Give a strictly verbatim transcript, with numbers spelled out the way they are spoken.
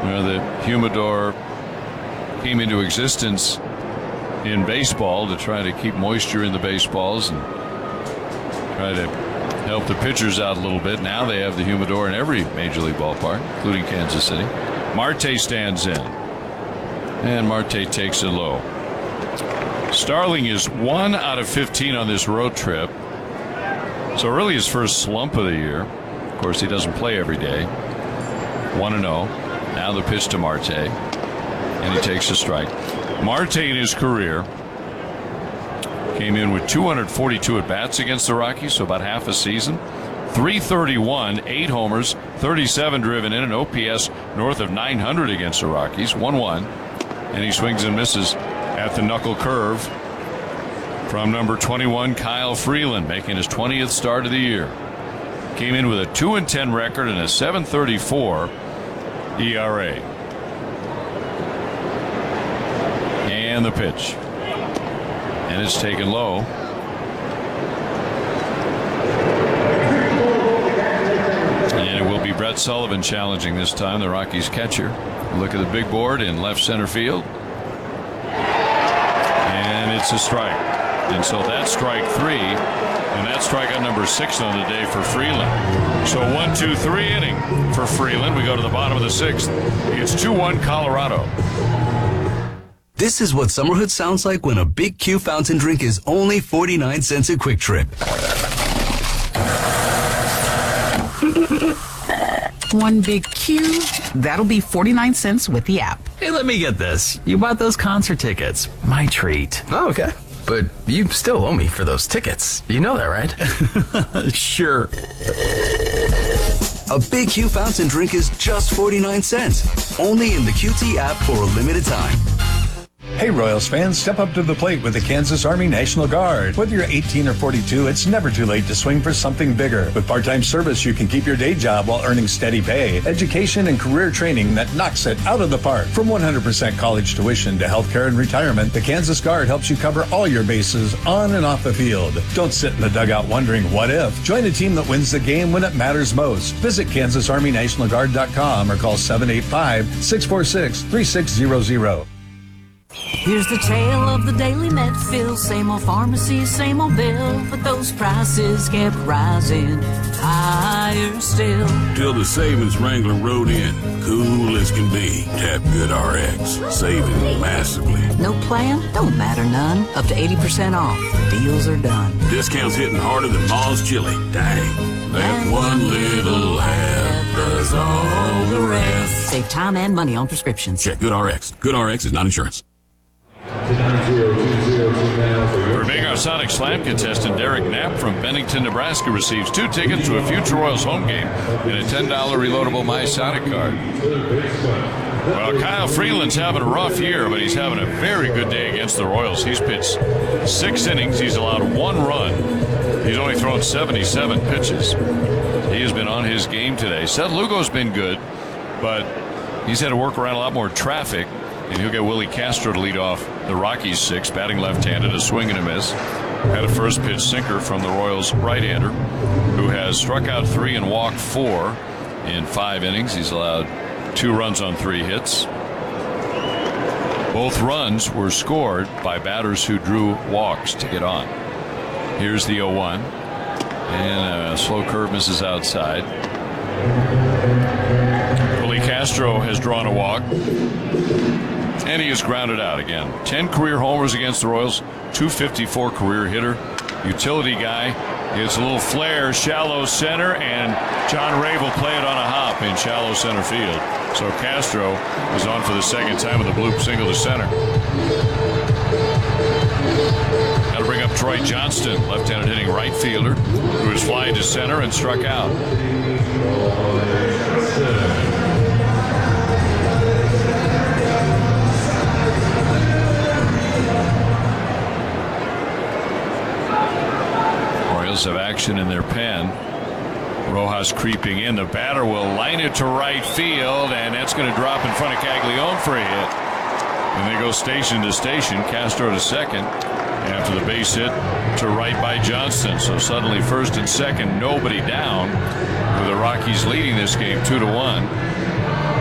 You know, the humidor came into existence in baseball to try to keep moisture in the baseballs and try to help the pitchers out a little bit. Now they have the humidor in every major league ballpark, including Kansas City. Marte stands in, and Marte takes it low. Starling is one out of fifteen on this road trip, so really his first slump of the year. Of course, he doesn't play every day. one and oh. Now the pitch to Marte, and he takes a strike. Marte in his career came in with two hundred forty-two at-bats against the Rockies, so about half a season. three thirty-one, eight homers, thirty-seven driven in, an O P S north of nine hundred against the Rockies. one one, and he swings and misses at the knuckle curve from number twenty-one, Kyle Freeland, making his twentieth start of the year. Came in with a two and ten record and a seven thirty-four E R A. And the pitch. And it's taken low. And it will be Brett Sullivan challenging this time, the Rockies catcher. Look at the big board in left center field. And it's a strike. And so that's strike three. And that's strikeout number six on the day for Freeland. So one, two, three inning for Freeland. We go to the bottom of the sixth. It's two one Colorado. This is what summerhood sounds like when a Big Q fountain drink is only forty-nine cents at Quick Trip. One Big Q, that'll be forty-nine cents with the app. Hey, let me get this. You bought those concert tickets. My treat. Oh, okay. But you still owe me for those tickets. You know that, right? Sure. A Big Q fountain drink is just forty-nine cents. Only in the Q T app for a limited time. Hey Royals fans, step up to the plate with the Kansas Army National Guard. Whether you're eighteen or forty-two, it's never too late to swing for something bigger. With part-time service, you can keep your day job while earning steady pay, education, and career training that knocks it out of the park. From one hundred percent college tuition to healthcare and retirement, the Kansas Guard helps you cover all your bases on and off the field. Don't sit in the dugout wondering what if. Join a team that wins the game when it matters most. Visit kansas army national guard dot com or call seven eight five, six four six, three six zero zero. Here's the tale of the daily Medfield. Same old pharmacy, same old bill, but those prices kept rising higher still. Till the savings Wrangler rode in, cool as can be. Tap Good R X, saving massively. No plan? Don't matter none. Up to eighty percent off. The deals are done. Discounts hitting harder than Ma's chili. Dang. That one little half does all the rest. Save time and money on prescriptions. Check Good R X. Good R X is not insurance. For being our Sonic Slam contestant, Derek Knapp from Bennington, Nebraska receives two tickets to a future Royals home game and a ten dollar reloadable My Sonic card. Well, Kyle Freeland's having a rough year, but he's having a very good day against the Royals. He's pitched six innings. He's allowed one run. He's only thrown seventy-seven pitches. He has been on his game today. Seth Lugo's been good, but he's had to work around a lot more traffic. And he'll get Willie Castro to lead off the Rockies six, batting left-handed, a swing and a miss. Had a first pitch sinker from the Royals right-hander, who has struck out three and walked four in five innings. He's allowed two runs on three hits. Both runs were scored by batters who drew walks to get on. Here's the oh one, and a slow curve misses outside. Willie Castro has drawn a walk. And he is grounded out again. ten career homers against the Royals, two fifty-four career hitter. Utility guy. Gets a little flare, shallow center, and John Ray will play it on a hop in shallow center field. So Castro is on for the second time with a bloop single to center. Got to bring up Troy Johnston, left-handed hitting right fielder, who is flying to center and struck out. Of action in their pen. Rojas creeping in. The batter will line it to right field, and that's going to drop in front of Caglione for a hit. And they go station to station. Castro to second after the base hit to right by Johnston. So suddenly first and second, nobody down, with the Rockies leading this game two to one.